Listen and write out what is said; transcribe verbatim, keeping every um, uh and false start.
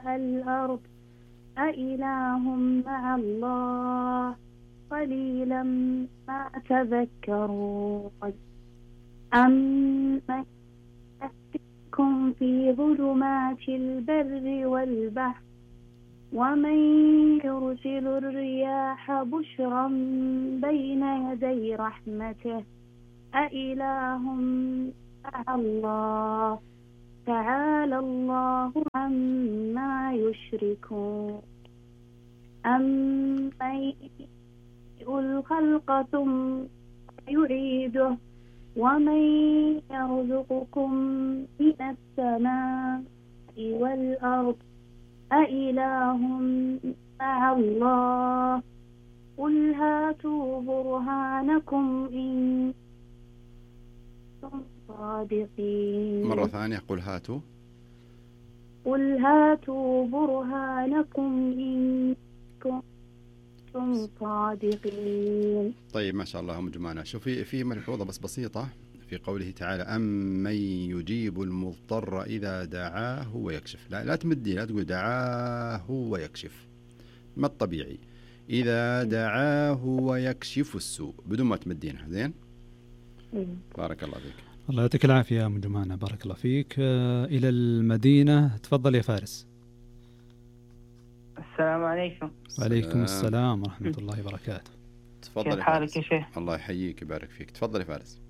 الأرض أإله مع الله قليلا ما تذكرون أمن يهديكم في ظلمات البر والبحر ومن يرسل الرياح بشرا بين يدي رحمته أإله مع الله تعالى الله عما يشركون أمن يبدئ الخلق ثم يعيده ومن يرزقكم من السماء والأرض أإله مع الله قل هاتوا برهانكم إن كنتم صادقين. مرة ثانية قل هاتوا قل هاتوا برهانكم إن كنتم صادقين. طيب ما شاء الله أم جمانة. شوفي في ملحوظة بس بسيطة في قوله تعالى أمن يجيب المضطر إذا دعاه ويكشف. لا لا تمدي، لا تقول دعاه ويكشف، ما الطبيعي إذا دعاه ويكشف السوء بدون ما تمدينها. زين بارك الله فيك. الله يعطيك العافية يا أم جمانة، بارك الله فيك. آه إلى المدينة، تفضل يا فارس. السلام عليكم. وعليكم السلام ورحمة الله وبركاته. تفضل كيف حالك يا شيخ؟ الله يحييك ويبارك فيك. تفضل يا فارس.